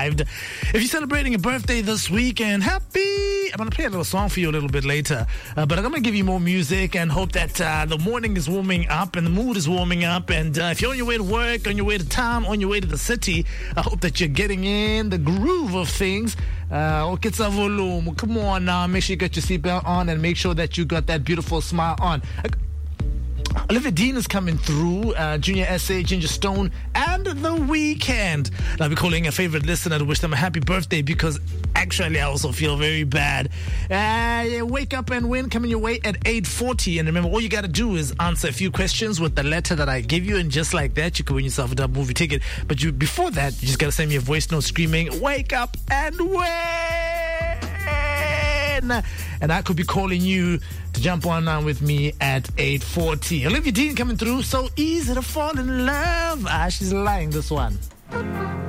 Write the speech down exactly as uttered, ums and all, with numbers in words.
arrived. If you're celebrating a birthday this weekend, happy! I'm going to play a little song for you a little bit later. Uh, but I'm going to give you more music and hope that uh, the morning is warming up and the mood is warming up. And uh, if you're on your way to work, on your way to town, on your way to the city, I hope that you're getting in the groove of things. Uh, okay, it's a volume. Come on now, make sure you got your seatbelt on and make sure that you got that beautiful smile on. Olivia Dean is coming through, uh, Junior S A, Ginger Stone, and The Weeknd. And I'll be calling a favorite listener to wish them a happy birthday because actually I also feel very bad. Uh, wake up and win coming your way at eight forty. And remember, all you got to do is answer a few questions with the letter that I give you, and just like that, you can win yourself a double movie ticket. But you, before that, you just got to send me a voice note screaming, wake up and win! And I could be calling you to jump on now with me at eight forty. Olivia Dean coming through. So easy to fall in love. Ah, she's lying, this one.